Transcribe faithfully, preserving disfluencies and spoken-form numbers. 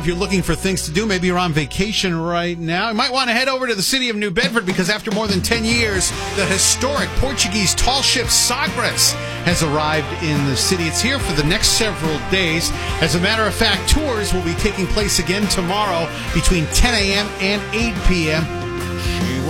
If you're looking for things to do, maybe you're on vacation right now, you might want to head over to the city of New Bedford because after more than ten years, the historic Portuguese tall ship Sagres has arrived in the city. It's here for the next several days. As a matter of fact, tours will be taking place again tomorrow between ten a.m. and eight p.m.